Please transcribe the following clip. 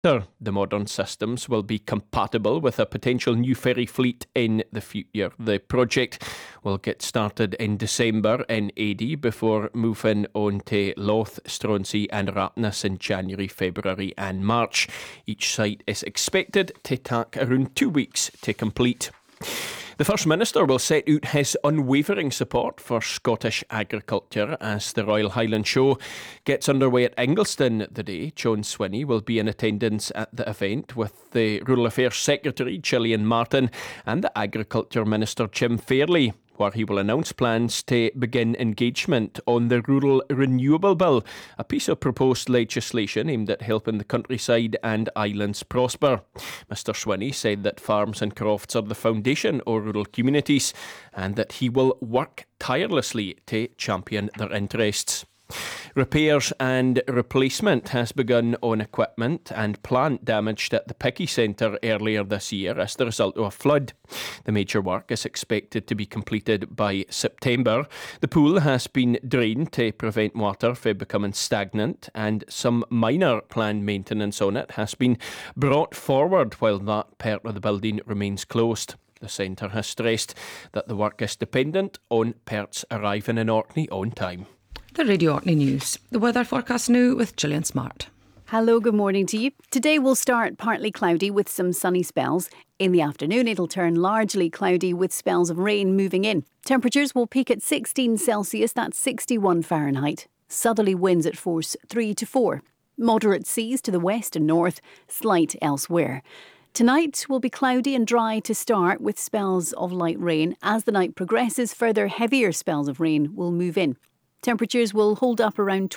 The modern systems will be compatible with a potential new ferry fleet in the future. The project will get started in December in Adi before moving on to Loth, Stronsay and Rapness in January, February and March. Each site is expected to take around 2 weeks to complete. The First Minister will set out his unwavering support for Scottish agriculture as the Royal Highland Show gets underway at Ingliston today. John Swinney will be in attendance at the event with the Rural Affairs Secretary Gillian Martin and the Agriculture Minister Jim Fairley, where he will announce plans to begin engagement on the Rural Renewable Bill, a piece of proposed legislation aimed at helping the countryside and islands prosper. Mr Swinney said that farms and crofts are the foundation of rural communities and that he will work tirelessly to champion their interests. Repairs and replacement has begun on equipment and plant damaged at the Picky Centre earlier this year as the result of a flood. The major work is expected to be completed by September. The pool has been drained to prevent water from becoming stagnant, and some minor planned maintenance on it has been brought forward while that part of the building remains closed. The centre has stressed that the work is dependent on parts arriving in Orkney on time. The Radio Orkney News. The weather forecast now with Gillian Smart. Hello, good morning to you. Today will start partly cloudy with some sunny spells. In the afternoon, it'll turn largely cloudy with spells of rain moving in. Temperatures will peak at 16 Celsius, that's 61 Fahrenheit. Southerly winds at force 3 to 4. Moderate seas to the west and north, slight elsewhere. Tonight will be cloudy and dry to start with spells of light rain. As the night progresses, further heavier spells of rain will move in. Temperatures will hold up around